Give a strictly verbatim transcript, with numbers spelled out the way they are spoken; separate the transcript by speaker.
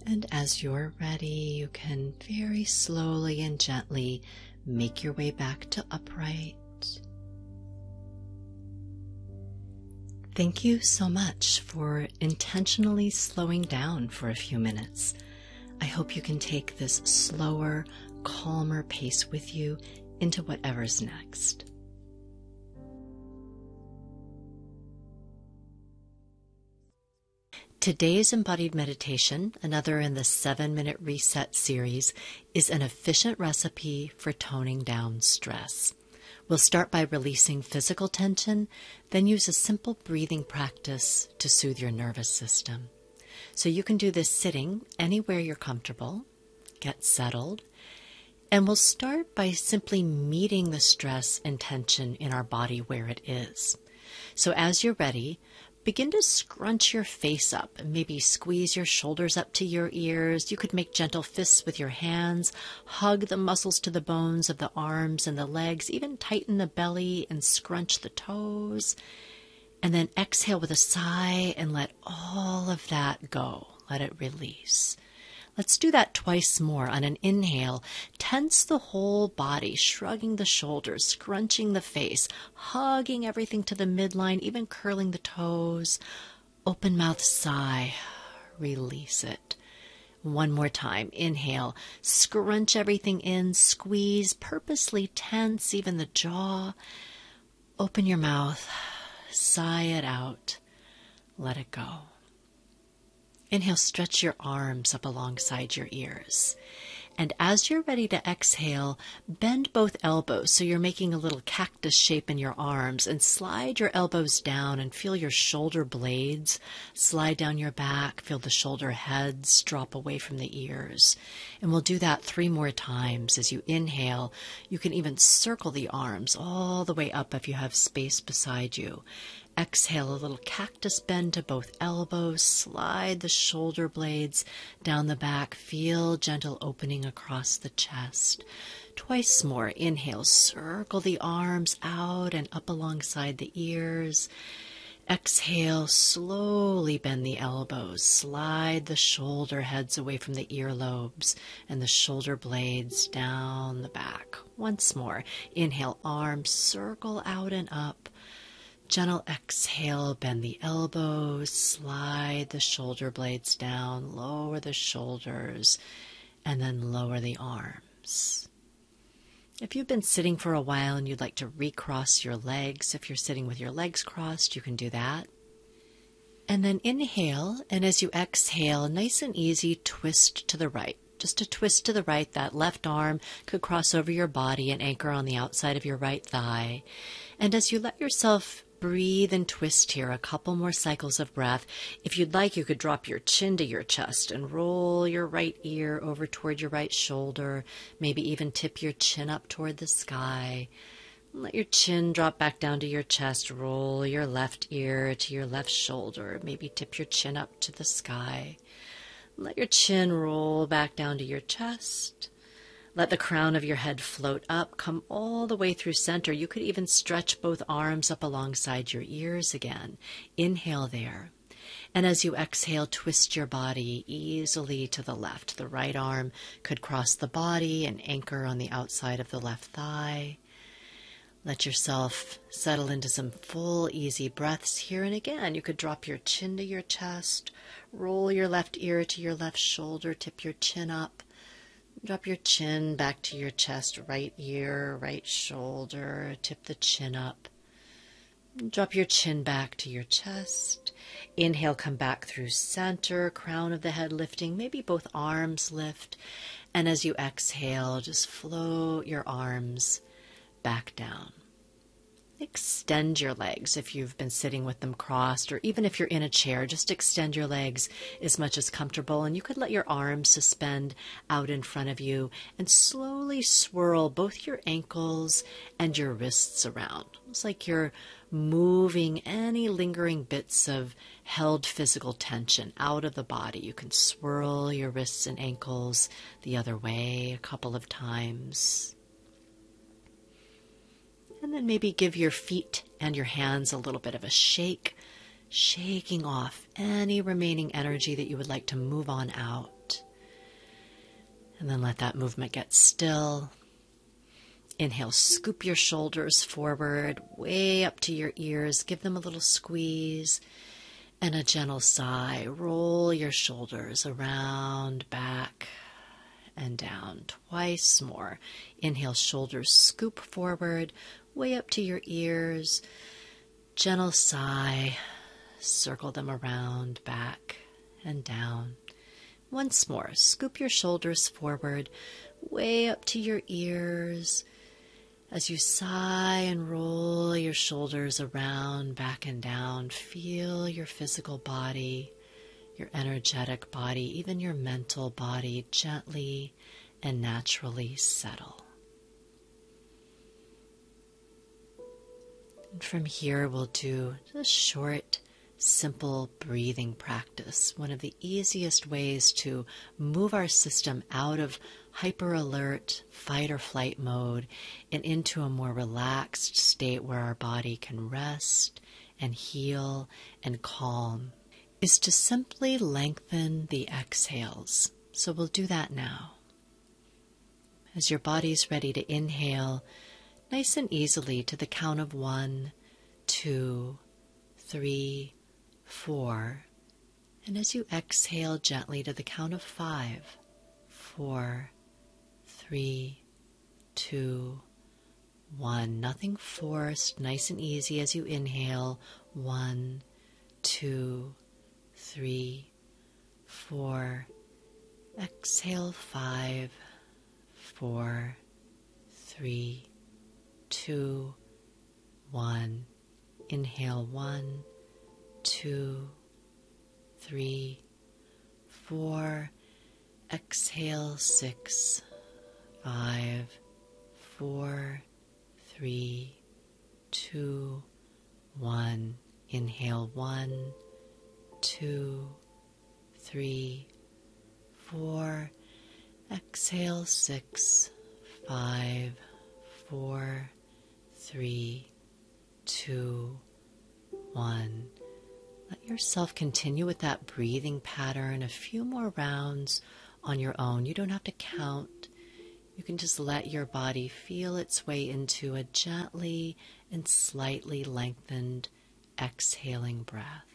Speaker 1: And as you're ready, you can very slowly and gently make your way back to upright. Thank you so much for intentionally slowing down for a few minutes. I hope you can take this slower, calmer pace with you into whatever's next. Today's embodied meditation, another in the seven-minute reset series, is an efficient recipe for toning down stress. We'll start by releasing physical tension, then use a simple breathing practice to soothe your nervous system. So you can do this sitting anywhere you're comfortable. Get settled. And we'll start by simply meeting the stress and tension in our body where it is. So as you're ready, begin to scrunch your face up and maybe squeeze your shoulders up to your ears. You could make gentle fists with your hands, hug the muscles to the bones of the arms and the legs, even tighten the belly and scrunch the toes. And then exhale with a sigh and let all of that go. Let it release. Let's do that twice more. On an inhale, tense the whole body, shrugging the shoulders, scrunching the face, hugging everything to the midline, even curling the toes. Open mouth sigh, release it. One more time. Inhale, scrunch everything in, squeeze, purposely tense even the jaw. Open your mouth, sigh it out, let it go. Inhale, stretch your arms up alongside your ears. And as you're ready to exhale, bend both elbows so you're making a little cactus shape in your arms, and slide your elbows down and feel your shoulder blades slide down your back. Feel the shoulder heads drop away from the ears. And we'll do that three more times. As you inhale, you can even circle the arms all the way up if you have space beside you. Exhale, a little cactus bend to both elbows. Slide the shoulder blades down the back. Feel gentle opening across the chest. Twice more. Inhale, circle the arms out and up alongside the ears. Exhale, slowly bend the elbows. Slide the shoulder heads away from the earlobes and the shoulder blades down the back. Once more. Inhale, arms circle out and up. Gentle exhale, bend the elbows, slide the shoulder blades down, lower the shoulders, and then lower the arms. If you've been sitting for a while and you'd like to recross your legs, if you're sitting with your legs crossed, you can do that. And then inhale, and as you exhale, nice and easy, twist to the right. Just a twist to the right. That left arm could cross over your body and anchor on the outside of your right thigh. And as you let yourself breathe and twist here, a couple more cycles of breath. If you'd like, you could drop your chin to your chest and roll your right ear over toward your right shoulder. Maybe even tip your chin up toward the sky. Let your chin drop back down to your chest. Roll your left ear to your left shoulder. Maybe tip your chin up to the sky. Let your chin roll back down to your chest. Let the crown of your head float up, come all the way through center. You could even stretch both arms up alongside your ears again. Inhale there. And as you exhale, twist your body easily to the left. The right arm could cross the body and anchor on the outside of the left thigh. Let yourself settle into some full, easy breaths here. And again, you could drop your chin to your chest, roll your left ear to your left shoulder, tip your chin up. Drop your chin back to your chest, right ear, right shoulder, tip the chin up. Drop your chin back to your chest. Inhale, come back through center, crown of the head lifting, maybe both arms lift. And as you exhale, just float your arms back down. Extend your legs if you've been sitting with them crossed, or even if you're in a chair, just extend your legs as much as comfortable. And you could let your arms suspend out in front of you and slowly swirl both your ankles and your wrists around. It's like you're moving any lingering bits of held physical tension out of the body. You can swirl your wrists and ankles the other way a couple of times. And then maybe give your feet and your hands a little bit of a shake, shaking off any remaining energy that you would like to move on out. And then let that movement get still. Inhale, scoop your shoulders forward, way up to your ears. Give them a little squeeze. And a gentle sigh. Roll your shoulders around, back, and down. Twice more. Inhale, shoulders scoop forward, way up to your ears. Gentle sigh. Circle them around, back, and down. Once more. Scoop your shoulders forward, way up to your ears. As you sigh and roll your shoulders around, back and down, feel your physical body, your energetic body, even your mental body gently and naturally settle. And from here, we'll do a short, simple breathing practice. One of the easiest ways to move our system out of hyper alert, fight or flight mode and into a more relaxed state where our body can rest and heal and calm is to simply lengthen the exhales. So we'll do that now. As your body's ready to inhale, nice and easily to the count of one, two, three, four. And as you exhale gently to the count of five, four, three, two, one. Nothing forced, nice and easy as you inhale. One, two, three, four. Exhale, five, four, three, two, one. Inhale, one, two, three, four. Exhale, six, five, four, three, two, one. Inhale, one, two, three, four. Exhale, six, five, four, three, two, one. Let yourself continue with that breathing pattern a few more rounds on your own. You don't have to count. You can just let your body feel its way into a gently and slightly lengthened exhaling breath.